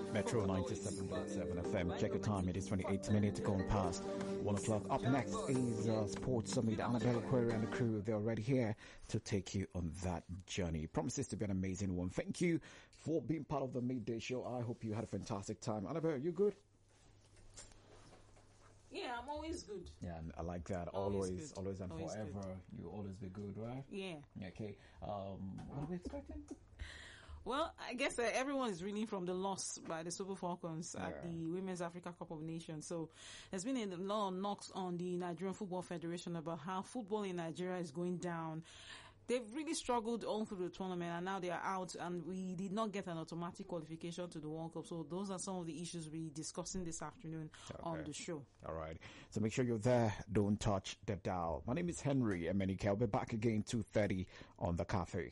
Metro 97.7 FM. Check your time. It is 28 minutes gone past 1 o'clock. Up next is Sports Summit. Annabelle Query and the crew, they're already here to take you on that journey. Promises to be an amazing one. Thank you for being part of the midday show. I hope you had a fantastic time. Annabelle, you good? Yeah, I'm always good. Yeah, I like that. Always and always forever. Good. You always be good, right? Yeah. Okay. What are we expecting? Well, I guess everyone is reeling from the loss by the Super Falcons at the Women's Africa Cup of Nations. So there's been a lot of knocks on the Nigerian Football Federation about how football in Nigeria is going down. They've really struggled all through the tournament, and now they are out, and we did not get an automatic qualification to the World Cup. So those are some of the issues we're discussing this afternoon on the show. All right. So make sure you're there. Don't touch the dial. My name is Henry Emenike. I'll be back again 2:30 on The Cafe.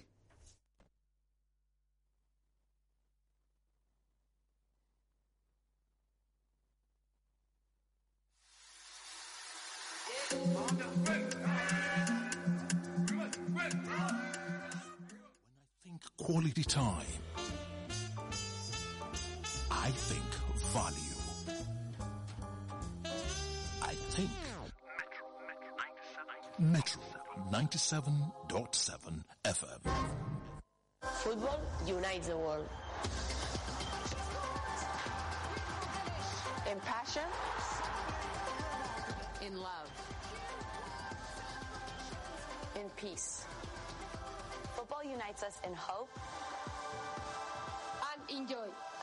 Quality time. I think value. I think Metro 97.7 FM. Football unites the world. In passion, in love, in peace. Football unites us in hope and in joy.